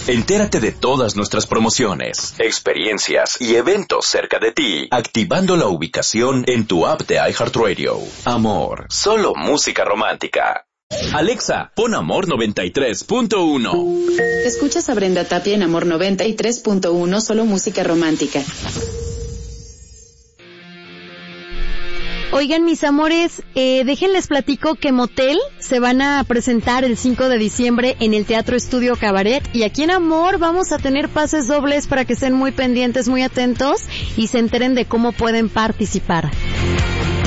Entérate de todas nuestras promociones, experiencias y eventos cerca de ti, activando la ubicación en tu app de iHeartRadio. Amor, solo música romántica. Alexa, pon Amor 93.1. Escuchas a Brenda Tapia en Amor 93.1, solo música romántica. Oigan, mis amores, déjenles platico que Motel se van a presentar el 5 de diciembre en el Teatro Estudio Cabaret, y aquí en Amor vamos a tener pases dobles para que estén muy pendientes, muy atentos y se enteren de cómo pueden participar.